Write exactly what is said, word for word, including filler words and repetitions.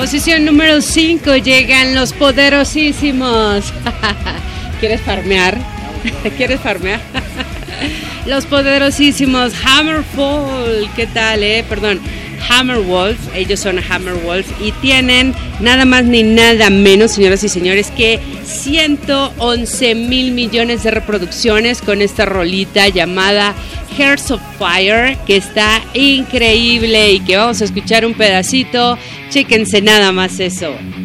Posición número cinco llegan los poderosísimos. ¿Quieres farmear? ¿Quieres farmear? Los poderosísimos Hammerfall. ¿Qué tal, eh? Perdón. Hammerwolf, ellos son Hammerwolf y tienen nada más ni nada menos, señoras y señores, que ciento once mil millones de reproducciones con esta rolita llamada Hearts of Fire, que está increíble y que vamos a escuchar un pedacito. Chéquense nada más eso.